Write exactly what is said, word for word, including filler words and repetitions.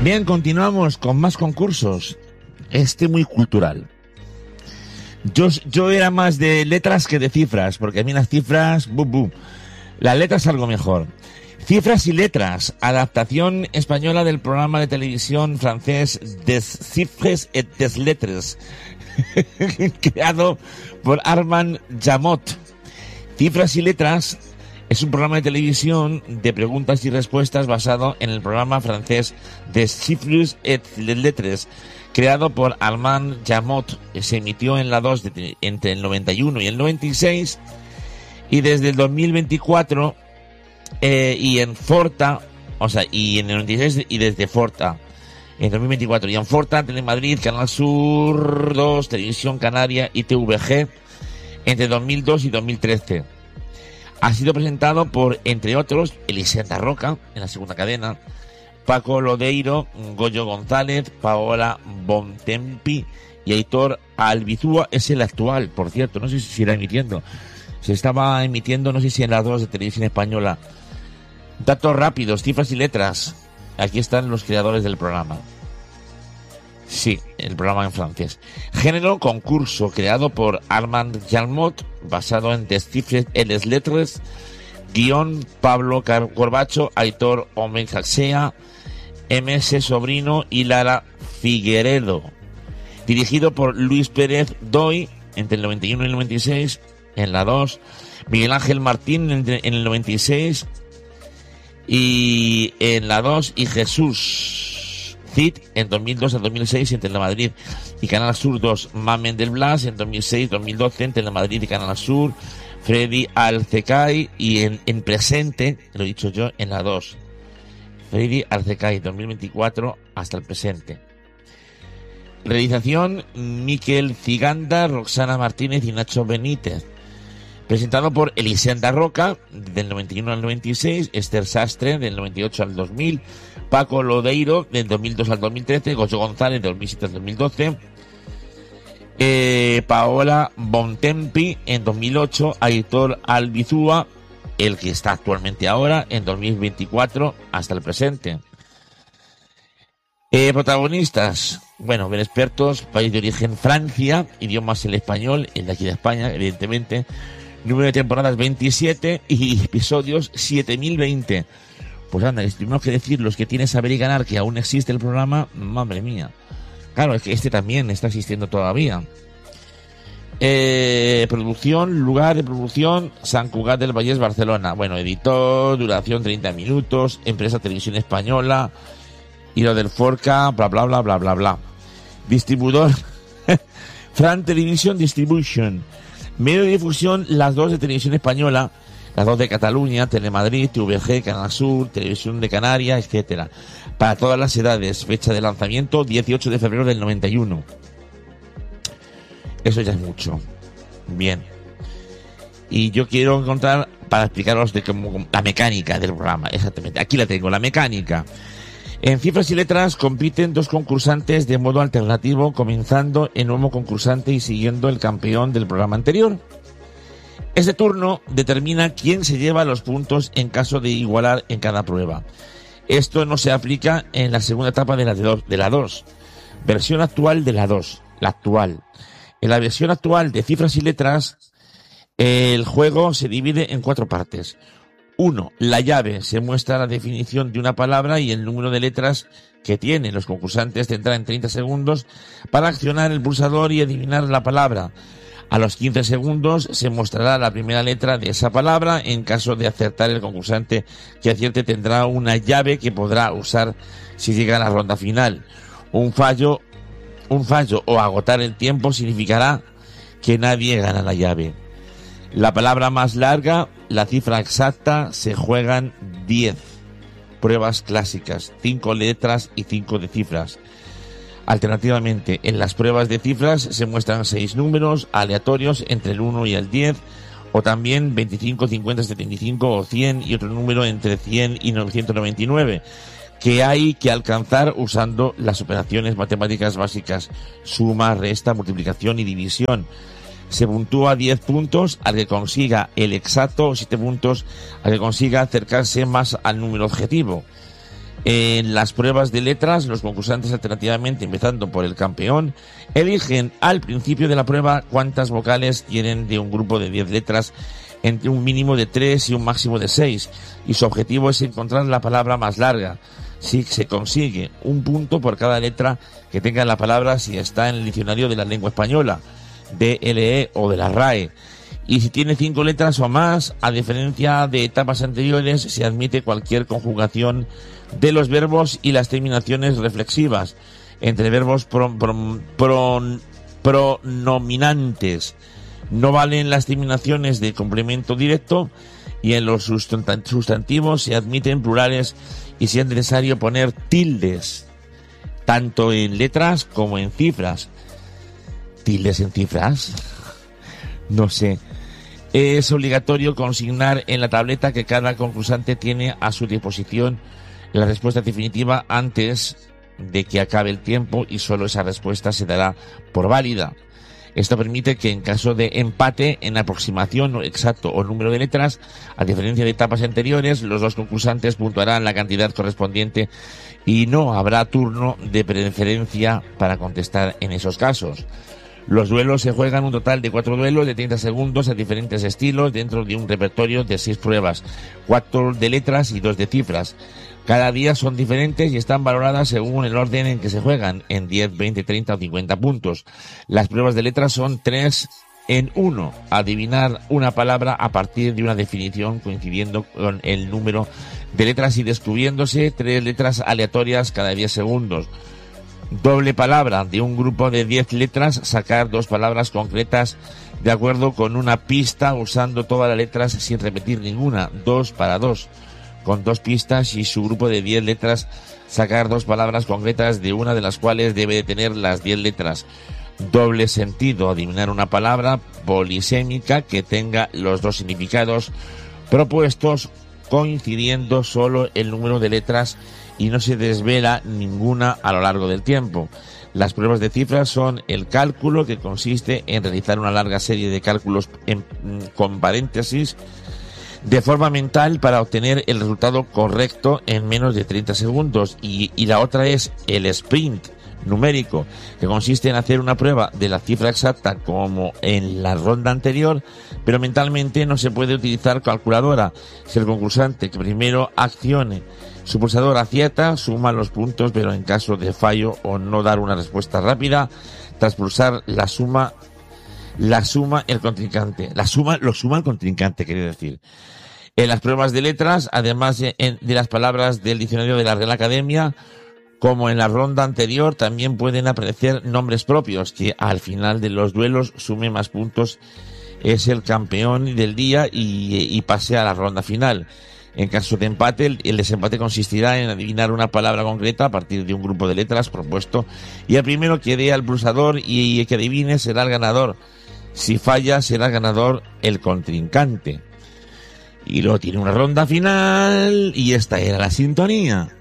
Bien, continuamos con más concursos. Este muy cultural. Yo, yo era más de letras que de cifras, porque a mí las cifras, bum, bum. Las letras algo mejor. Cifras y letras, adaptación española del programa de televisión francés Des Chiffres et des Lettres, creado por Armand Jamot. Cifras y letras es un programa de televisión de preguntas y respuestas basado en el programa francés Des Chiffres et des Lettres, creado por Armand Jamot. Se emitió en la dos de, entre el noventa y uno y el noventa y seis, y desde el dos mil veinticuatro eh, y en Forta, o sea, y en el noventa y seis y desde Forta, en dos mil veinticuatro, y en Forta, Telemadrid, Canal Sur dos, Televisión Canaria y T V G entre dos mil dos y dos mil trece. Ha sido presentado por, entre otros, Elisenda Roca, en la segunda cadena, Paco Lodeiro, Goyo González, Paola Bontempi y Aitor Albizúa. Es el actual, por cierto, no sé si se irá emitiendo. Se estaba emitiendo, no sé si en las dos de Televisión Española. Datos rápidos, cifras y letras. Aquí están los creadores del programa. Sí, el programa en francés. Género, concurso, creado por Armand Jamot, basado en Des Chiffres et des Lettres. Guión, Pablo Corbacho, Aitor Omejaxea, M S Sobrino y Lara Figueredo. Dirigido por Luis Pérez Doy, entre el noventa y uno y el noventa y seis, en la dos. Miguel Ángel Martín, entre, en el noventa y seis, y en la dos, y Jesús Cid, en dos mil dos a dos mil seis, en Telemadrid y Canal Sur dos. Mamen del Blas, en dos mil seis a dos mil doce, en Telemadrid y Canal Sur. Freddy Alcecay, y en, en presente, lo he dicho yo, en la dos. Freddy Alcecay, dos mil veinticuatro hasta el presente. Realización, Miquel Ciganda, Roxana Martínez y Nacho Benítez. Presentado por Elisenda Roca, del noventa y uno al noventa y seis, Esther Sastre, del noventa y ocho al dos mil, Paco Lodeiro, del dos mil dos al dos mil trece, Goyo González, del dos mil siete al dos mil doce, eh, Paola Bontempi, en dos mil ocho, Aitor Albizúa, el que está actualmente ahora, en dos mil veinticuatro hasta el presente. Eh, protagonistas, bueno, bien expertos, país de origen Francia, idiomas el español, el de aquí de España, evidentemente. Número de temporadas veintisiete y episodios siete mil veinte. Pues anda, les tenemos que decir los que tienen Saber y Ganar que aún existe el programa, madre mía. Claro, es que este también está existiendo todavía. Eh, producción, lugar de producción, San Cugat del Vallès, Barcelona. Bueno, editor, duración treinta minutos, empresa Televisión Española, y lo del Forca, bla bla bla bla bla bla. Distribuidor, Fran Television Distribution. Medio de difusión, las dos de Televisión Española, las dos de Cataluña, Telemadrid, T V G, Canal Sur, Televisión de Canarias, etcétera. Para todas las edades. Fecha de lanzamiento, dieciocho de febrero del noventa y uno. Eso ya es mucho. Bien. Y yo quiero encontrar, para explicaros de cómo, la mecánica del programa, exactamente. Aquí la tengo, la mecánica. En cifras y letras compiten dos concursantes de modo alternativo, comenzando el nuevo concursante y siguiendo el campeón del programa anterior. Este turno determina quién se lleva los puntos en caso de igualar en cada prueba. Esto no se aplica en la segunda etapa de la dos, de la dos. Versión actual de la dos, la actual. En la versión actual de cifras y letras, el juego se divide en cuatro partes. Uno, la llave. Se muestra la definición de una palabra y el número de letras que tiene. Los concursantes tendrán treinta segundos para accionar el pulsador y adivinar la palabra. A los quince segundos se mostrará la primera letra de esa palabra. En caso de acertar, el concursante que acierte tendrá una llave que podrá usar si llega a la ronda final. Un fallo, un fallo o agotar el tiempo significará que nadie gana la llave. La palabra más larga, la cifra exacta, se juegan diez pruebas clásicas, cinco letras y cinco de cifras. Alternativamente, en las pruebas de cifras se muestran seis números aleatorios entre el uno y el diez, o también veinticinco, cincuenta, setenta y cinco o cien, y otro número entre cien y novecientos noventa y nueve, que hay que alcanzar usando las operaciones matemáticas básicas: suma, resta, multiplicación y división. Se puntúa diez puntos al que consiga el exacto, o siete puntos al que consiga acercarse más al número objetivo. En las pruebas de letras, los concursantes alternativamente, empezando por el campeón, eligen al principio de la prueba cuántas vocales tienen de un grupo de diez letras, entre un mínimo de tres y un máximo de seis, y su objetivo es encontrar la palabra más larga. Si se consigue un punto por cada letra que tenga la palabra, si está en el diccionario de la lengua española, D L E o de la R A E. Y si tiene cinco letras o más, a diferencia de etapas anteriores, se admite cualquier conjugación de los verbos y las terminaciones reflexivas entre verbos pro, pro, pro, pronominantes. No valen las terminaciones de complemento directo, y en los sustantivos se admiten plurales y, si es necesario, poner tildes, tanto en letras como en cifras. ¿Tildes en cifras? No sé. Es obligatorio consignar en la tableta que cada concursante tiene a su disposición la respuesta definitiva antes de que acabe el tiempo, y solo esa respuesta se dará por válida. Esto permite que, en caso de empate en aproximación exacto o número de letras, a diferencia de etapas anteriores, los dos concursantes puntuarán la cantidad correspondiente y no habrá turno de preferencia para contestar en esos casos. Los duelos se juegan un total de cuatro duelos de treinta segundos a diferentes estilos dentro de un repertorio de seis pruebas, cuatro de letras y dos de cifras. Cada día son diferentes y están valoradas según el orden en que se juegan, en diez, veinte, treinta o cincuenta puntos. Las pruebas de letras son tres en uno, adivinar una palabra a partir de una definición coincidiendo con el número de letras y descubriéndose tres letras aleatorias cada diez segundos. Doble palabra, de un grupo de diez letras, sacar dos palabras concretas de acuerdo con una pista usando todas las letras sin repetir ninguna, dos para dos. Con dos pistas y su grupo de diez letras, sacar dos palabras concretas de una de las cuales debe de tener las diez letras. Doble sentido, adivinar una palabra polisémica que tenga los dos significados propuestos, coincidiendo solo el número de letras y no se desvela ninguna a lo largo del tiempo. Las pruebas de cifras son el cálculo, que consiste en realizar una larga serie de cálculos en, con paréntesis de forma mental para obtener el resultado correcto en menos de treinta segundos, y, y la otra es el sprint numérico, que consiste en hacer una prueba de la cifra exacta como en la ronda anterior, pero mentalmente no se puede utilizar calculadora. Si el concursante que primero accione su pulsador acierta, suma los puntos, pero en caso de fallo o no dar una respuesta rápida, tras pulsar la suma la suma el contrincante. La suma, lo suma el contrincante, quería decir. En las pruebas de letras, además de, de las palabras del diccionario de la Real Academia, como en la ronda anterior, también pueden aparecer nombres propios, que al final de los duelos sume más puntos, es el campeón del día y, y pase a la ronda final. En caso de empate, el, el desempate consistirá en adivinar una palabra concreta a partir de un grupo de letras propuesto, y el primero que dé al pulsador y el que adivine será el ganador. Si falla, será ganador el contrincante. Y luego tiene una ronda final, y esta era la sintonía.